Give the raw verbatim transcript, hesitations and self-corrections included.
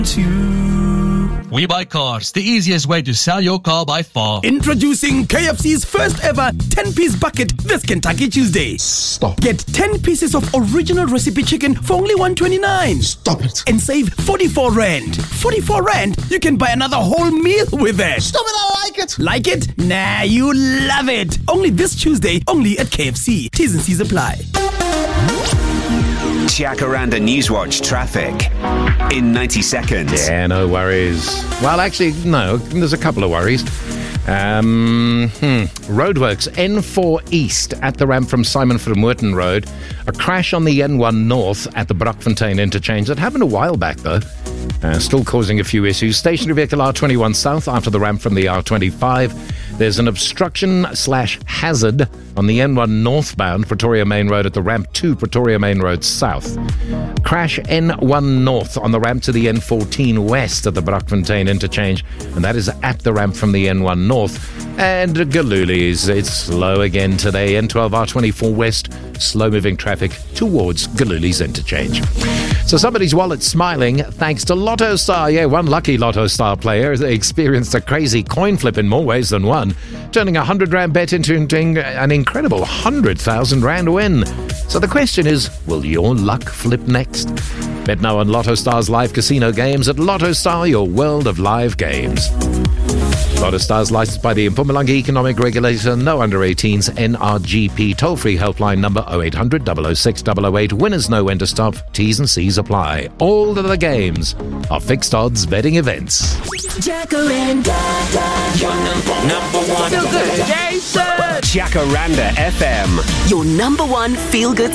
We Buy Cars, the easiest way to sell your car by far. Introducing K F C's first ever ten-piece bucket this Kentucky Tuesday. Stop. Get ten pieces of original recipe chicken for only one twenty-nine. Stop it. And save forty-four rand. forty-four rand, you can buy another whole meal with it. Stop it, I like it. Like it? Nah, you love it. Only this Tuesday, only at K F C. T's and C's apply. Jacaranda Newswatch traffic in ninety seconds. Yeah, no worries. Well, actually, no, there's a couple of worries. Um, hmm. Roadworks, N four East at the ramp from Simon van Woerten Road. A crash on the N one North at the Brockfontein interchange. That happened a while back, though. Uh, still causing a few issues. Stationary vehicle R twenty-one South after the ramp from the R twenty-five. There's an obstruction slash hazard on the N one northbound Pretoria Main Road at the ramp to Pretoria Main Road South. Crash N one North on the ramp to the N fourteen West at the Brockfontein interchange, and that is at the ramp from the N one North. And Galuli's, it's slow again today. N twelve R twenty-four West, slow-moving traffic towards Galuli's interchange. So somebody's wallet's smiling thanks to Lotto Star. Yeah, one lucky Lotto Star player experienced a crazy coin flip in more ways than one, turning a one hundred rand bet into an incredible one hundred thousand rand win. So the question is, will your luck flip next? Bet now on Lotto Star's live casino games at Lotto Star, your world of live games. Lotto Stars licensed by the Mpumalanga Economic Regulator, no under eighteens, N R G P, toll-free helpline number oh eight hundred, double oh six, double oh eight. Winners know when to stop. T's and C's apply. All of the games are fixed odds betting events. Jacaranda, your number, number one. Feel good, Jason. Jacaranda F M. Your number one feel-good